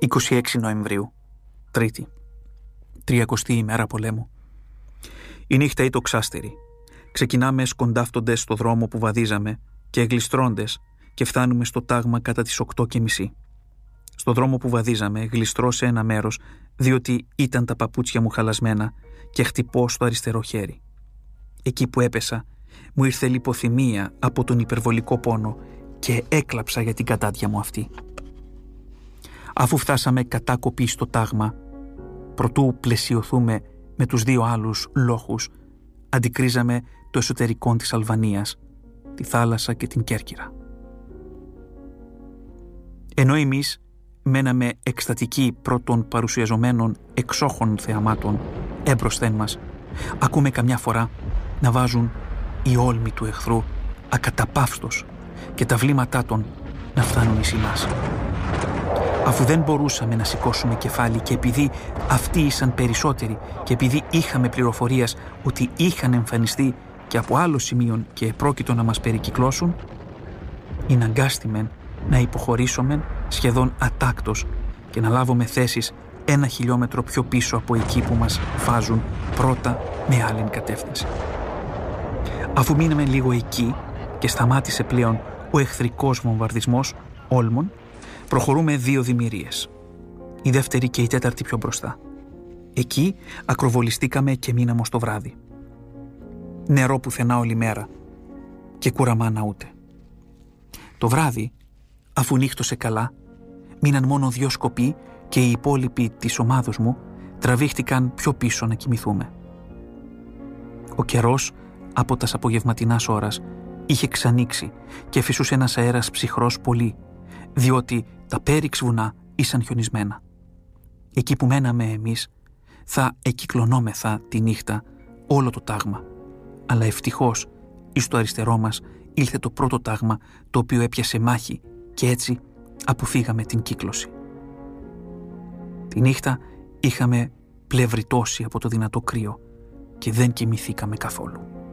26 Νοεμβρίου, Τρίτη, 30η ημέρα πολέμου. Η νύχτα ήταν ξάστερη. Ξεκινάμε σκοντάφτοντες στο δρόμο που βαδίζαμε και γλιστρώντες και φτάνουμε στο τάγμα κατά τις 8:30. Στο δρόμο που βαδίζαμε γλιστρώ σε ένα μέρος διότι ήταν τα παπούτσια μου χαλασμένα και χτυπώ στο αριστερό χέρι. Εκεί που έπεσα μου ήρθε λιποθυμία από τον υπερβολικό πόνο και έκλαψα για την κατάδια μου αυτή. Αφού φτάσαμε κατάκοποι στο τάγμα, προτού πλαισιωθούμε με τους δύο άλλους λόχους, αντικρίζαμε το εσωτερικό της Αλβανίας, τη θάλασσα και την Κέρκυρα. Ενώ εμείς μέναμε εκστατικοί πρώτων παρουσιαζομένων εξόχων θεαμάτων έμπροσθεν μας, ακούμε καμιά φορά να βάζουν οι όλμοι του εχθρού ακαταπαύστος και τα βλήματά των να φτάνουν εις εμάς. Αφού δεν μπορούσαμε να σηκώσουμε κεφάλι και επειδή αυτοί ήσαν περισσότεροι και επειδή είχαμε πληροφορίας ότι είχαν εμφανιστεί και από άλλο σημείο και επρόκειτο να μας περικυκλώσουν, αναγκάστημεν να υποχωρήσουμε σχεδόν ατάκτως και να λάβουμε θέσεις 1 χιλιόμετρο πιο πίσω από εκεί που μας φάζουν πρώτα με άλλη κατεύθυνση. Αφού μείναμε λίγο εκεί και σταμάτησε πλέον ο εχθρικός βομβαρδισμός όλμων, προχωρούμε 2 δημιουργίες. Η δεύτερη και η τέταρτη πιο μπροστά. Εκεί ακροβολιστήκαμε και μείναμε ως το βράδυ. Νερό πουθενά όλη μέρα και κουραμάνα ούτε. Το βράδυ, αφού νύχτωσε καλά, μείναν μόνο 2 σκοποί και οι υπόλοιποι της ομάδος μου τραβήχτηκαν πιο πίσω να κοιμηθούμε. Ο καιρός από τας απογευματινάς ώρας είχε ξανοίξει και φυσούσε ένας αέρας ψυχρός πολύ, διότι τα πέριξ βουνά ήσαν χιονισμένα. Εκεί που μέναμε εμείς θα εκυκλωνόμεθα τη νύχτα όλο το τάγμα, αλλά ευτυχώς εις το αριστερό μας ήλθε το πρώτο τάγμα το οποίο έπιασε μάχη και έτσι αποφύγαμε την κύκλωση. Τη νύχτα είχαμε πλευριτώσει από το δυνατό κρύο και δεν κοιμηθήκαμε καθόλου.